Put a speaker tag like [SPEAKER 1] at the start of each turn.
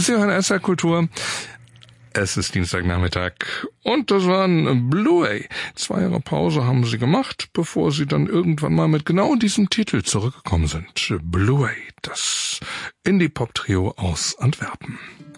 [SPEAKER 1] Sie hören SR Kultur. Es ist Dienstagnachmittag und das waren Bluey. 2 Jahre Pause haben sie gemacht, bevor sie dann irgendwann mal mit genau diesem Titel zurückgekommen sind. Bluey, das Indie-Pop-Trio aus Antwerpen.